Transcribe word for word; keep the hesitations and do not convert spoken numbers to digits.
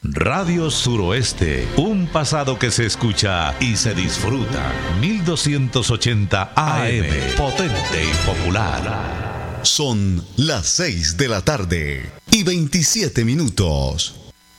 Radio Suroeste, un pasado que se escucha y se disfruta. mil doscientos ochenta A M, potente y popular. Son las seis de la tarde y veintisiete minutos.